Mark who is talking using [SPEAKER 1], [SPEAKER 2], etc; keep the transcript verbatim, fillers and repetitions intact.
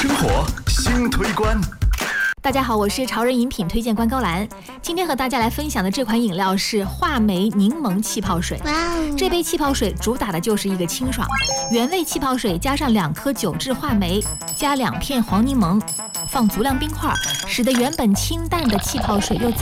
[SPEAKER 1] 生活新推关。
[SPEAKER 2] 大家好，我是潮人饮品推荐官高兰。今天和大家来分享的这款饮料是话梅柠檬气泡水。
[SPEAKER 3] 哇哦！
[SPEAKER 2] 这杯气泡水主打的就是一个清爽，原味气泡水加上两颗九制话梅，加两片黄柠檬，放足量冰块，使得原本清淡的气泡水又增